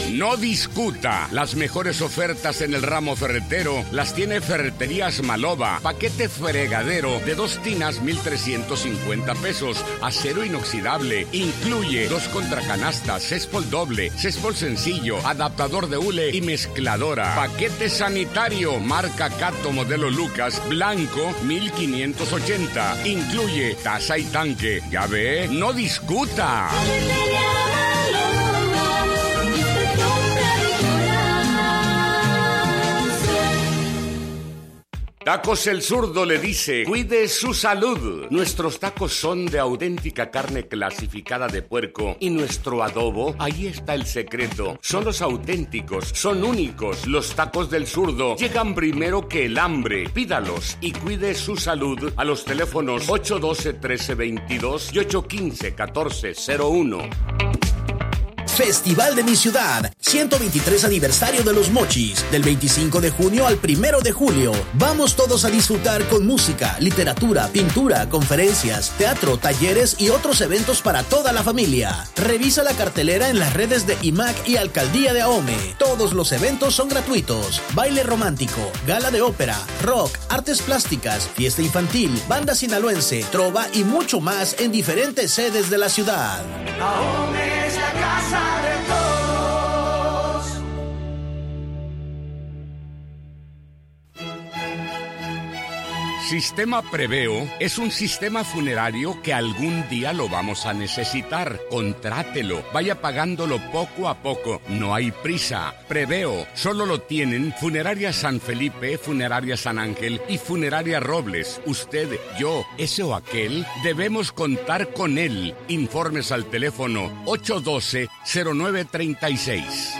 No discuta. Las mejores ofertas en el ramo ferretero las tiene Ferreterías Maloba. Paquete fregadero de 2 tinas, 1,350 pesos. Acero inoxidable. Incluye 2 contracanastas, céspol doble, céspol sencillo, adaptador de hule y mezcladora. Paquete sanitario, marca Cato, modelo Lucas, blanco, 1,580. Incluye taza y tanque. ¿Ya ve? No discuta. Tacos El Zurdo le dice, cuide su salud. Nuestros tacos son de auténtica carne clasificada de puerco y nuestro adobo, ahí está el secreto. Son los auténticos, son únicos. Los tacos del Zurdo llegan primero que el hambre. Pídalos y cuide su salud a los teléfonos 812-1322 y 815-1401. Festival de mi ciudad, 123 aniversario de los Mochis, del 25 de junio al 1 de julio. Vamos todos a disfrutar con música, literatura, pintura, conferencias, teatro, talleres y otros eventos para toda la familia. Revisa la cartelera en las redes de IMAC y Alcaldía de Ahome. Todos los eventos son gratuitos. Baile romántico, gala de ópera, rock, artes plásticas, fiesta infantil, banda sinaloense, trova y mucho más en diferentes sedes de la ciudad. Ahome es la casa de todos. Sistema Preveo es un sistema funerario que algún día lo vamos a necesitar. Contrátelo, vaya pagándolo poco a poco. No hay prisa. Preveo solo lo tienen Funeraria San Felipe, Funeraria San Ángel y Funeraria Robles. Usted, yo, ese o aquel, debemos contar con él. Informes al teléfono 812-0936.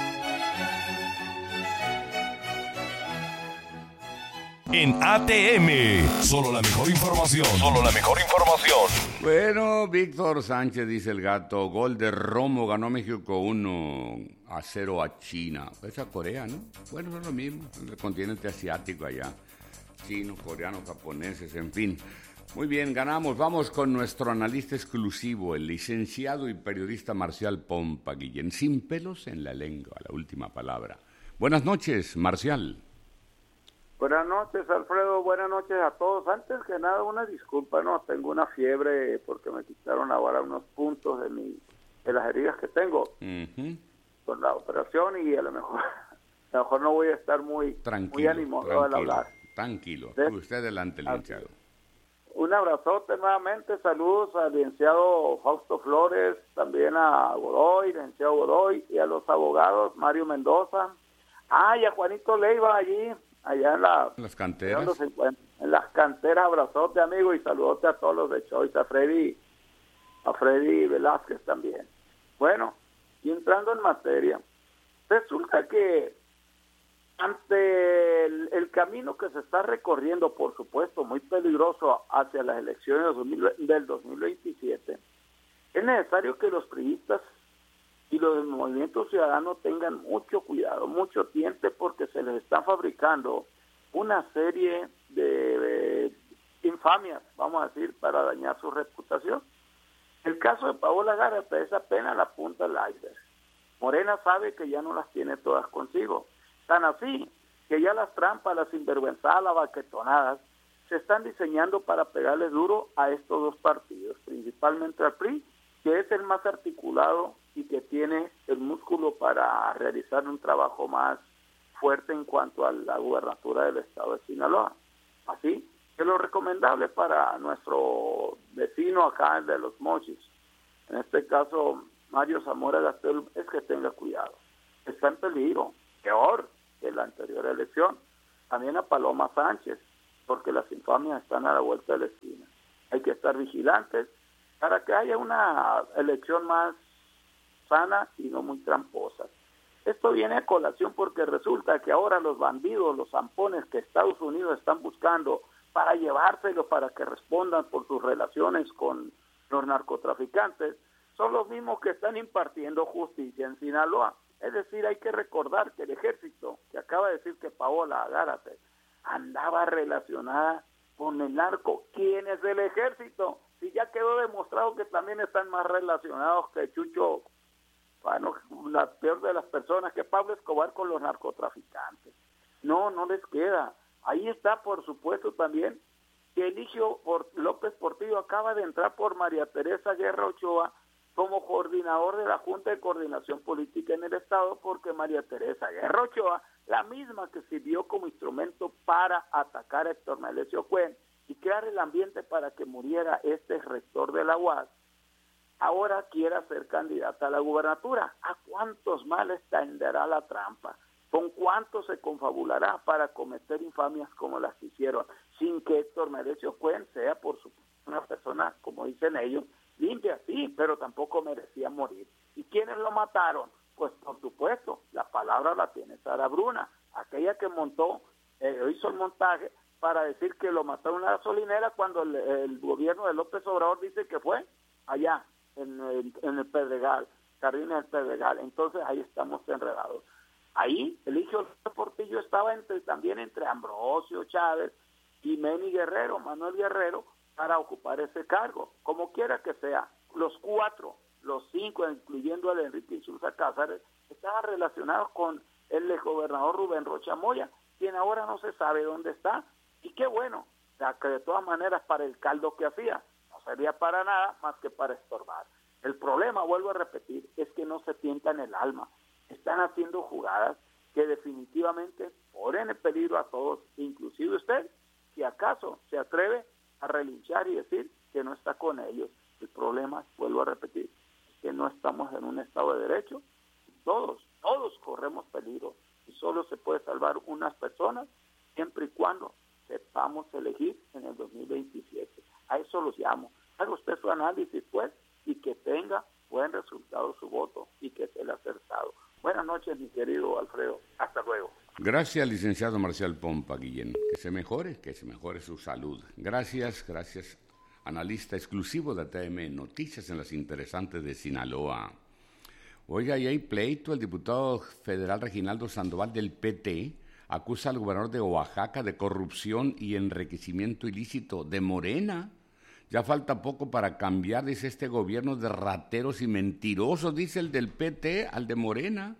En ATM, solo la mejor información. Solo la mejor información. Bueno, Víctor Sánchez, dice el gato, gol de Romo, ganó México 1-0 a China. Es a Corea, ¿no? Bueno, es lo mismo, el continente asiático allá. Chinos, coreanos, japoneses, en fin. Muy bien, ganamos. Vamos con nuestro analista exclusivo, el licenciado y periodista Marcial Pompa Guillén. Sin pelos en la lengua, la última palabra. Buenas noches, Marcial. Buenas noches, Alfredo. Buenas noches a todos. Antes que nada, una disculpa, ¿no? Tengo una fiebre porque me quitaron ahora unos puntos de las heridas que tengo con la operación y a lo mejor no voy a estar muy animoso al hablar. Tranquilo. Usted adelante, licenciado. Un abrazote nuevamente. Saludos al licenciado Fausto Flores, también a Godoy, licenciado Godoy, y a los abogados Mario Mendoza. Y a Juanito Leiva allá en las canteras. En las canteras, abrazote, amigo, y saludote a todos los de Choice, a Freddy Velázquez también. Bueno, y entrando en materia, resulta que ante el camino que se está recorriendo, por supuesto, muy peligroso hacia las elecciones del 2027, es necesario que los priistas y los del Movimiento Ciudadano tengan mucho cuidado, mucho tiempo, porque se les está fabricando una serie de infamias, vamos a decir, para dañar su reputación. El caso de Paola Gárate es apenas la punta del iceberg. Morena sabe que ya no las tiene todas consigo. Tan así que ya las trampas, las sinvergüenzadas, las baquetonadas, se están diseñando para pegarle duro a estos dos partidos, principalmente al PRI, que es el más articulado y que tiene el músculo para realizar un trabajo más fuerte en cuanto a la gubernatura del estado de Sinaloa. Así que lo recomendable para nuestro vecino acá, el de los Mochis, en este caso Mario Zamora Gastel, es que tenga cuidado. Está en peligro, peor que la anterior elección. También a Paloma Sánchez, porque las infamias están a la vuelta de la esquina. Hay que estar vigilantes para que haya una elección más sana y no muy tramposa. Esto viene a colación porque resulta que ahora los bandidos, los zampones que Estados Unidos están buscando para llevárselos, para que respondan por sus relaciones con los narcotraficantes, son los mismos que están impartiendo justicia en Sinaloa. Es decir, hay que recordar que el ejército, que acaba de decir que Paola Gárate andaba relacionada con el narco. ¿Quién es el ejército? Si ya quedó demostrado que también están más relacionados que Chucho, bueno, la peor de las personas, que Pablo Escobar con los narcotraficantes. No les queda. Ahí está, por supuesto, también que Eligio López Portillo acaba de entrar por María Teresa Guerra Ochoa como coordinador de la Junta de Coordinación Política en el Estado, porque María Teresa Guerra Ochoa, la misma que sirvió como instrumento para atacar a Héctor Melesio Cuen y crear el ambiente para que muriera este rector de la UAS, ahora quiera ser candidata a la gubernatura. ¿A cuántos males tenderá la trampa? ¿Con cuántos se confabulará para cometer infamias como las que hicieron? Sin que Héctor Melesio Cuen sea, por supuesto, una persona, como dicen ellos, limpia, sí, pero tampoco merecía morir. ¿Y quiénes lo mataron? Pues, por supuesto, la palabra la tiene Sara Bruna, aquella que hizo el montaje para decir que lo mataron en una gasolinera cuando el gobierno de López Obrador dice que fue allá, en el Pedregal, Jardines del Pedregal. Entonces ahí estamos enredados. Ahí Eligio Portillo estaba también entre Ambrosio Chávez y Manuel Guerrero, para ocupar ese cargo. Como quiera que sea, los cinco, incluyendo el Enrique Insulza Cázares, estaban relacionados con el exgobernador Rubén Rocha Moya, quien ahora no se sabe dónde está. Y qué bueno, o sea, que de todas maneras para el caldo que hacía, no servía para nada más que para estorbar. El problema, vuelvo a repetir, es que no se tientan el alma. Están haciendo jugadas que definitivamente ponen en peligro a todos, inclusive usted, si acaso se atreve a relinchar y decir que no está con ellos. El problema, vuelvo a repetir, es que no estamos en un Estado de Derecho. Todos corremos peligro y solo se puede salvar unas personas siempre y cuando sepamos elegir en el 2027. A eso los llamo. Haga usted su análisis, pues, y que tenga buen resultado su voto y que sea el acertado. Buenas noches, mi querido Alfredo. Hasta luego. Gracias, licenciado Marcial Pompa, Guillén. Que se mejore su salud. Gracias, analista exclusivo de ATM Noticias en las Interesantes de Sinaloa. Oiga, y hay pleito. El diputado federal Reginaldo Sandoval del PT acusa al gobernador de Oaxaca de corrupción y enriquecimiento ilícito de Morena. Ya falta poco para cambiar, dice este gobierno de rateros y mentirosos, dice el del PT al de Morena.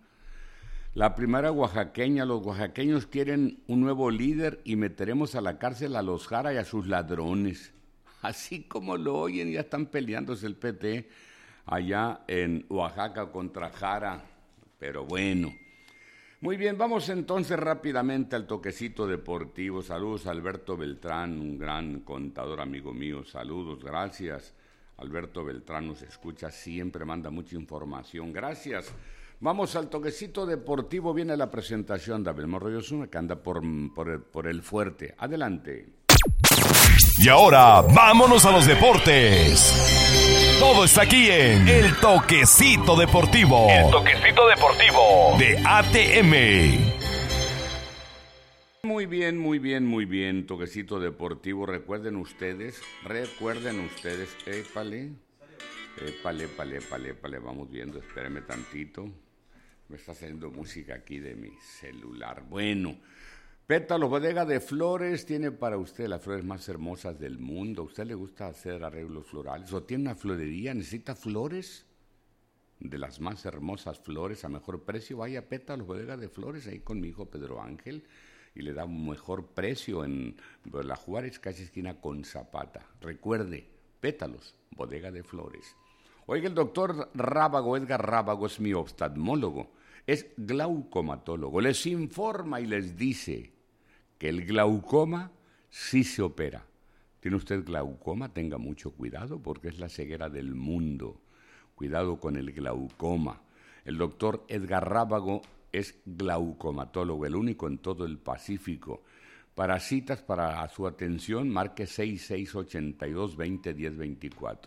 La primera oaxaqueña, los oaxaqueños quieren un nuevo líder y meteremos a la cárcel a los Jara y a sus ladrones. Así como lo oyen, ya están peleándose el PT allá en Oaxaca contra Jara, pero bueno. Muy bien, vamos entonces rápidamente al toquecito deportivo. Saludos a Alberto Beltrán, un gran contador amigo mío. Saludos, gracias. Alberto Beltrán nos escucha siempre, manda mucha información. Gracias. Vamos al toquecito deportivo. Viene la presentación de Abel Morro Yosuna, que anda por el fuerte. Adelante. Y ahora, vámonos a los deportes. Todo está aquí en El Toquecito Deportivo. El Toquecito Deportivo de ATM. Muy bien. Toquecito Deportivo. Recuerden ustedes. Épale. Vamos viendo, espéreme tantito. Me está haciendo música aquí de mi celular. Bueno. Pétalos Bodega de Flores tiene para usted las flores más hermosas del mundo. ¿A usted le gusta hacer arreglos florales o tiene una florería? ¿Necesita flores? De las más hermosas flores a mejor precio, vaya a Pétalos Bodega de Flores ahí con mi hijo Pedro Ángel y le da un mejor precio en la Juárez, casi esquina con Zapata. Recuerde, Pétalos Bodega de Flores. Oiga, el doctor Rábago, Edgar Rábago, es mi oftalmólogo, es glaucomatólogo. Les informa y les dice que el glaucoma sí se opera. ¿Tiene usted glaucoma? Tenga mucho cuidado porque es la ceguera del mundo. Cuidado con el glaucoma. El doctor Edgar Rábago es glaucomatólogo, el único en todo el Pacífico. Para citas, para su atención, marque 6682-201024.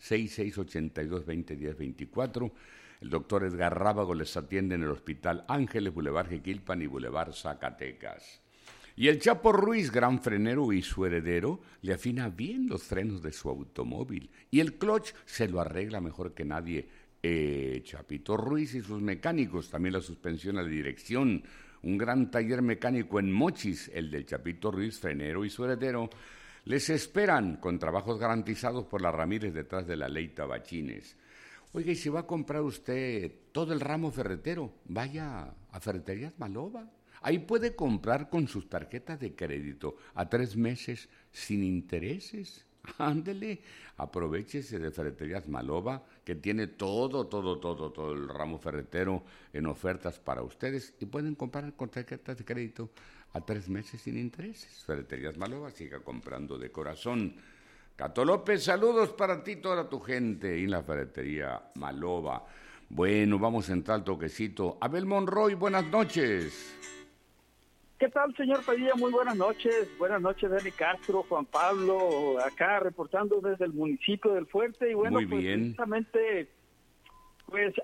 6682-201024. El doctor Edgar Rábago les atiende en el Hospital Ángeles, Boulevard Jequilpan y Boulevard Zacatecas. Y el Chapo Ruiz, gran frenero y su heredero, le afina bien los frenos de su automóvil. Y el clutch se lo arregla mejor que nadie. Chapito Ruiz y sus mecánicos, también la suspensión a la dirección. Un gran taller mecánico en Mochis, el del Chapito Ruiz, frenero y su heredero. Les esperan con trabajos garantizados por la Ramírez detrás de la ley Tabachines. Oiga, y si va a comprar usted todo el ramo ferretero, vaya a Ferreterías Maloba. Ahí puede comprar con sus tarjetas de crédito a 3 meses sin intereses. Ándele, aprovechese de Ferreterías Maloba, que tiene todo el ramo ferretero en ofertas para ustedes y pueden comprar con tarjetas de crédito a 3 meses sin intereses. Ferreterías Maloba, siga comprando de corazón. Cato López, saludos para ti, toda tu gente y la Ferretería Maloba. Bueno, vamos a entrar al toquecito. Abel Monroy, buenas noches. ¿Qué tal, señor Padilla? Muy buenas noches. Buenas noches, Dani Castro, Juan Pablo, acá reportando desde el municipio del Fuerte. Y bueno, muy bien. Precisamente, pues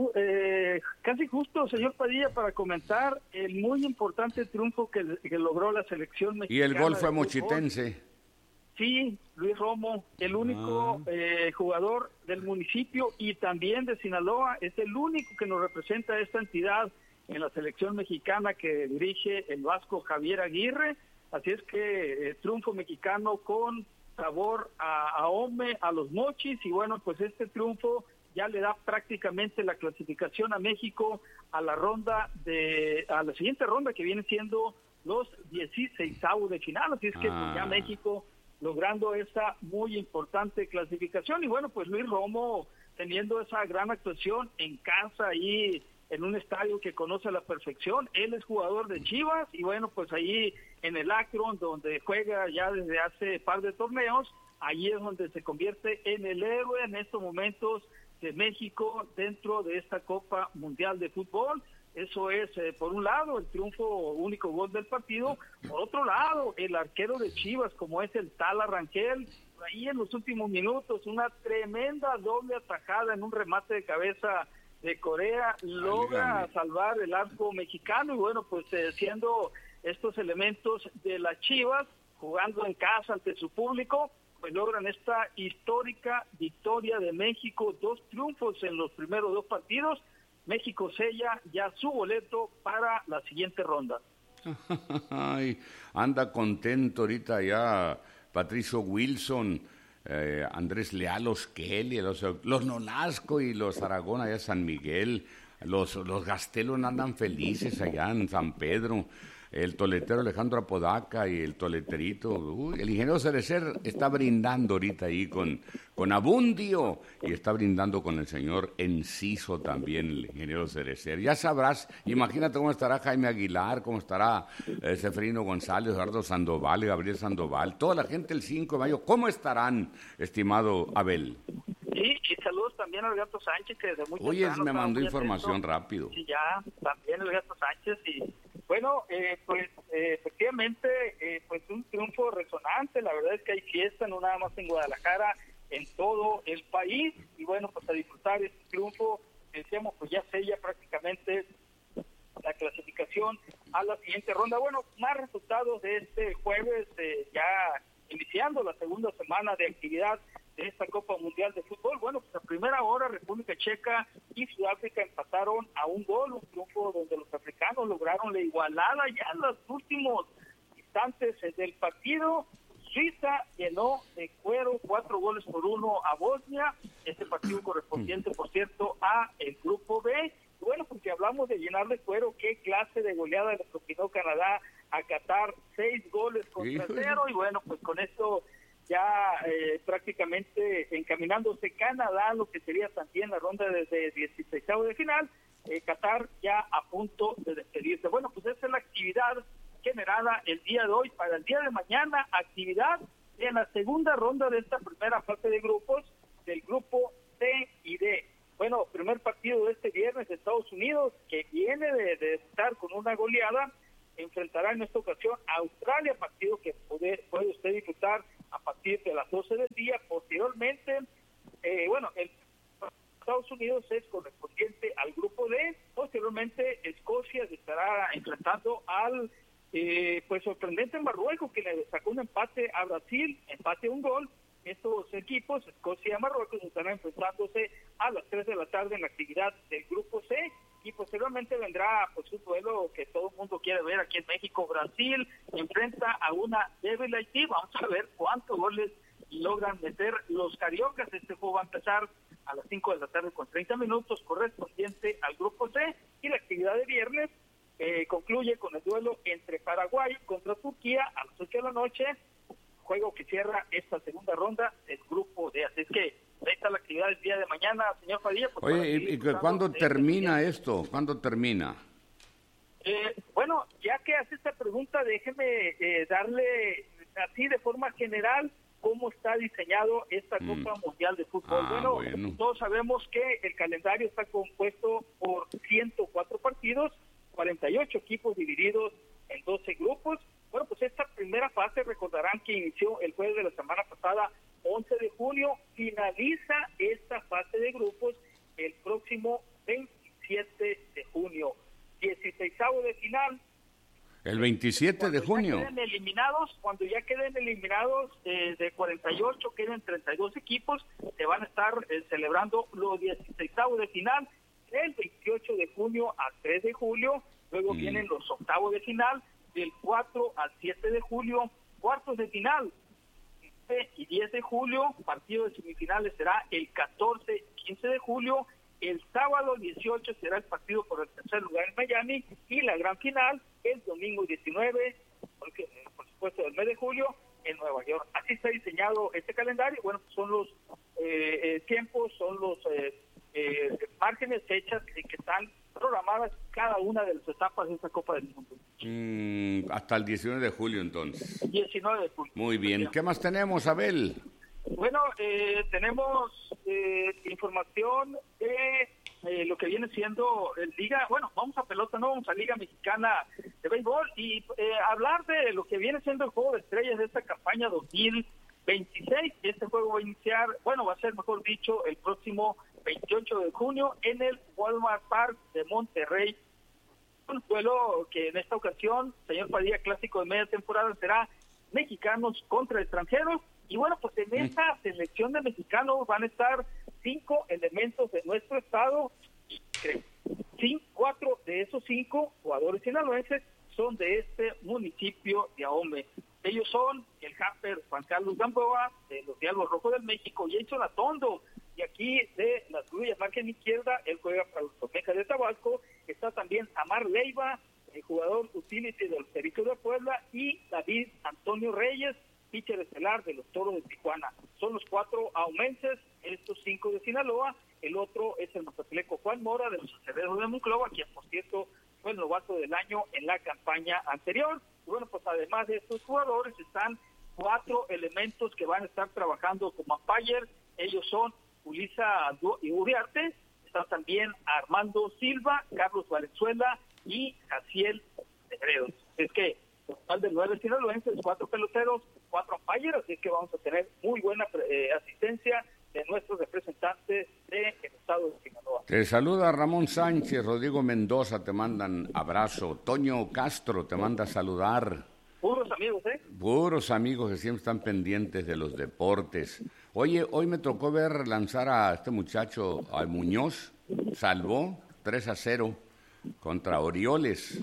casi justo, señor Padilla, para comentar el muy importante triunfo que logró la selección mexicana. Y el gol fue mochitense. Sí, Luis Romo, el único jugador del municipio y también de Sinaloa, es el único que nos representa a esta entidad en la selección mexicana que dirige el vasco Javier Aguirre. Así es que triunfo mexicano con sabor a Ome, a los mochis, y bueno, pues este triunfo ya le da prácticamente la clasificación a México a la siguiente ronda, que viene siendo los 16avos de final. Así es que pues, ya México logrando esa muy importante clasificación. Y bueno, pues Luis Romo teniendo esa gran actuación en casa ahí en un estadio que conoce a la perfección. Él es jugador de Chivas y bueno, pues ahí en el Akron, donde juega ya desde hace par de torneos, ahí es donde se convierte en el héroe en estos momentos de México dentro de esta Copa Mundial de Fútbol. Eso es, por un lado, el triunfo, único gol del partido. Por otro lado, el arquero de Chivas, como es el Tala Rangel, ahí en los últimos minutos, una tremenda doble atajada en un remate de cabeza de Corea, logra salvar el arco mexicano. Y bueno, pues siendo estos elementos de las Chivas, jugando en casa ante su público, pues logran esta histórica victoria de México, 2 triunfos en los primeros 2 partidos. México sella ya su boleto para la siguiente ronda. Ay, anda contento ahorita ya Patricio Wilson, Andrés Leal, los Kelly, los Nonasco y los Aragón allá en San Miguel, los Gastelos andan felices allá en San Pedro, el toletero Alejandro Apodaca y el toleterito, el ingeniero Cerecer está brindando ahorita ahí con Abundio y está brindando con el señor Enciso también, el ingeniero Cerecer. Ya sabrás, imagínate cómo estará Jaime Aguilar, cómo estará Seferino González, Eduardo Sandoval, Gabriel Sandoval, toda la gente el 5 de mayo, ¿cómo estarán, estimado Abel? Sí, y saludos también al Gato Sánchez, que desde muy Oye, me mandó información rápido. Sí, ya, también el Gato Sánchez. Y bueno, pues efectivamente, pues un triunfo resonante. La verdad es que hay fiesta, no nada más en Guadalajara, en todo el país. Y bueno, pues a disfrutar este triunfo, decíamos, pues ya sella prácticamente la clasificación a la siguiente ronda. Bueno, más resultados de este jueves, ya iniciando la segunda semana de actividad de esta Copa Mundial de Fútbol. Bueno, pues a primera hora República Checa y Sudáfrica empataron a un gol, un triunfo donde los africanos lograron la igualada ya en los últimos instantes del partido. Suiza llenó de cuero 4-1 a Bosnia, este partido correspondiente, por cierto, a el grupo B. Y bueno, pues si hablamos de llenar de cuero, ¿qué clase de goleada le propinó Canadá a Qatar? 6-0, y bueno, pues con esto ya prácticamente encaminándose Canadá, lo que sería también la ronda de 16avos de final, Qatar ya a punto de despedirse. Bueno, pues esa es la actividad generada el día de hoy. Para el día de mañana, actividad en la segunda ronda de esta primera fase de grupos, del grupo C y D. Bueno, primer partido de este viernes de Estados Unidos, que viene de estar con una goleada, enfrentará en esta ocasión a Australia, partido que puede usted disfrutar a partir de las 12 del día. Posteriormente, el Estados Unidos es correspondiente al grupo D. Posteriormente, Escocia estará enfrentando al sorprendente Marruecos, que le sacó un empate a Brasil, empate a un gol. Estos equipos, Escocia y Marruecos, estarán enfrentándose a las 3 de la tarde en la actividad del grupo C. Y posteriormente vendrá pues un duelo que todo el mundo quiere ver aquí en México. Brasil enfrenta a una débil Haití. Vamos a ver cuántos goles logran meter los cariocas. Este juego va a empezar a las 5 de la tarde con 30 minutos, correspondiente al grupo C, y la actividad de viernes concluye con el duelo entre Paraguay contra Turquía a las 8 de la noche, juego que cierra esta segunda ronda del grupo D. Así es que ahí está la actividad del día de mañana, señor Padilla. Pues, oye, ¿y cuándo termina esto? ¿Cuándo termina? Bueno, ya que hace esta pregunta, déjeme darle así de forma general cómo está diseñado esta Copa Mundial de Fútbol. Bueno, todos sabemos que el calendario está compuesto por 104 partidos, 48 equipos divididos en 12 grupos. Bueno, pues esta primera fase, recordarán que inició el jueves de la semana pasada, 11 de junio, finaliza esta fase de grupos el próximo 27 de junio. 16avo de final. El 27 de junio. Cuando ya queden eliminados de 48, queden 32 equipos, se van a estar celebrando los 16avos de final del 28 de junio al 3 de julio, luego vienen los octavos de final del 4 al 7 de julio, cuartos de final 15 y 10 de julio, partido de semifinales será el 14 y 15 de julio, el sábado 18 será el partido por el tercer lugar en Miami y la gran final el domingo 19, por supuesto del mes de julio, en Nueva York. Así está diseñado este calendario. Bueno, son los tiempos, son los márgenes, fechas que están programadas cada una de las etapas de esta Copa del Mundo. Hasta el 19 de julio, entonces. 19 de julio. Muy bien. ¿Qué más tenemos, Abel? Bueno, tenemos información de lo que viene siendo Liga, bueno, vamos a pelota, no vamos a Liga Mexicana de Béisbol y hablar de lo que viene siendo el Juego de Estrellas de esta campaña 2026. Este juego va a iniciar, bueno, va a ser, mejor dicho, el próximo 28 de junio en el Walmart Park de Monterrey. Un duelo que en esta ocasión, señor Padilla, clásico de media temporada, será mexicanos contra extranjeros. Y bueno, pues en esta selección de mexicanos van a estar 5 elementos de nuestro estado. 4 de esos 5 jugadores sinaloenses son de este municipio de Ahome. Ellos son el hamper Juan Carlos Gamboa, de los Diablos Rojos del México, y Jason Atondo, y aquí de las Grullas, margen izquierda, él juega para los Olmecas de Tabasco. Está también Amar Leiva, el jugador utility del Cerrito de Puebla, y David Antonio Reyes, pitcher estelar de los Toros de Tijuana. Son los 4 ahumenses, estos 5 de Sinaloa. El otro es el mazatleco Juan Mora de los Acevedos de Monclova, quien por cierto fue el novato del año en la campaña anterior. Y bueno, pues además de estos jugadores están 4 elementos que van a estar trabajando como umpire. Ellos son Ulisa Uriarte, están también Armando Silva, Carlos Valenzuela y Jaciel Segredos. Es que total de 9 sinaloenses, 4 peloteros, 4 umpires, así que vamos a tener muy buena asistencia de nuestros representantes del estado de Sinaloa. Te saluda Ramón Sánchez, Rodrigo Mendoza, te mandan abrazo, Toño Castro te manda saludar. Puros amigos, Puros amigos que siempre están pendientes de los deportes. Oye, hoy me tocó ver lanzar a este muchacho, al Muñoz, salvó 3-0 contra Orioles.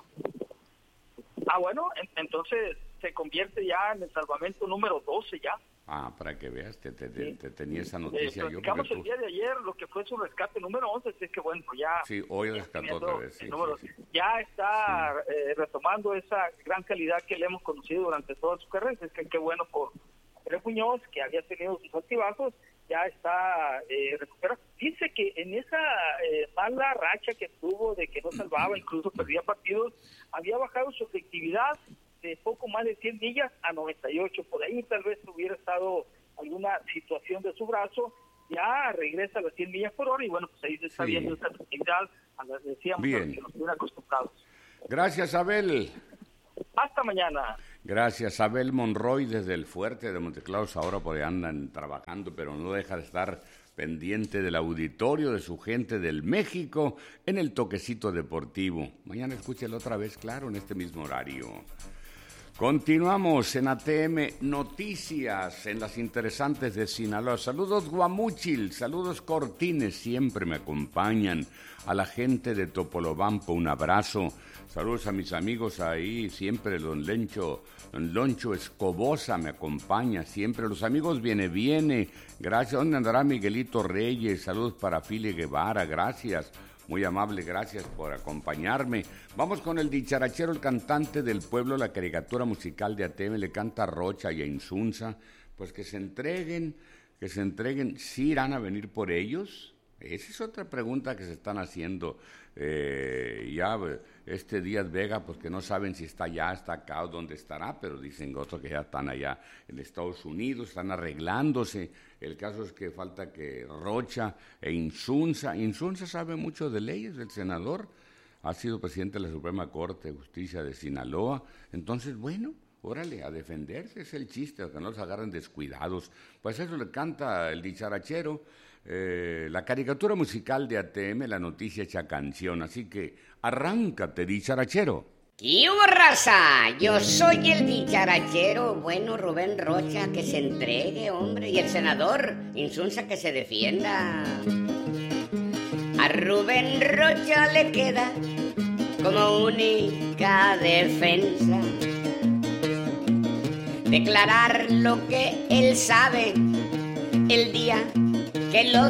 Bueno, entonces se convierte ya en el salvamento número 12 ya. Para que veas, te tenía esa noticia yo. Platicamos el día de ayer lo que fue su rescate número 11, así que bueno, ya... Sí, hoy rescató otra vez, sí. Ya está retomando esa gran calidad que le hemos conocido durante toda su carrera, es que qué bueno por Andrés Muñoz, que había tenido sus altibajos, ya está recuperado. Dice que en esa mala racha que tuvo de que no salvaba, incluso perdía partidos, había bajado su efectividad de poco más de 100 millas a 98. Por ahí tal vez hubiera estado alguna situación de su brazo, ya regresa a las 100 millas por hora y bueno, pues ahí se está viendo esa efectividad a las decíamos a las que nos tienen acostumbrados. Gracias, Abel. Hasta mañana. Gracias, Abel Monroy desde el Fuerte de Monteclaros. Ahora por ahí andan trabajando, pero no deja de estar pendiente del auditorio de su gente del México en el Toquecito Deportivo. Mañana escúchelo otra vez, claro, en este mismo horario. Continuamos en ATM Noticias, en las interesantes de Sinaloa. Saludos Guamúchil, saludos Cortines, siempre me acompañan. A la gente de Topolobampo, un abrazo. Saludos a mis amigos ahí, siempre don Loncho Escobosa me acompaña, siempre. Los amigos Viene. Gracias. ¿Dónde andará Miguelito Reyes? Saludos para Fili Guevara, gracias. Muy amable, gracias por acompañarme. Vamos con el dicharachero, el cantante del pueblo, la caricatura musical de ATM, le canta a Rocha y a Insunza, pues que se entreguen, ¿sí irán a venir por ellos? Esa es otra pregunta que se están haciendo. Díaz Vega, pues que no saben si está allá, está acá o dónde estará, pero dicen otros que ya están allá en Estados Unidos, están arreglándose. El caso es que falta que Rocha e Insunza sabe mucho de leyes, el senador ha sido presidente de la Suprema Corte de Justicia de Sinaloa, entonces bueno, órale, a defenderse, es el chiste, que no los agarren descuidados. Pues eso le canta el dicharachero, la caricatura musical de ATM, la noticia hecha canción. Así que arráncate, dicharachero. ¡Qué hubo, raza! Yo soy el dicharachero, bueno, Rubén Rocha, que se entregue, hombre, y el senador Insunza que se defienda. A Rubén Rocha le queda como única defensa declarar lo que él sabe el día que lo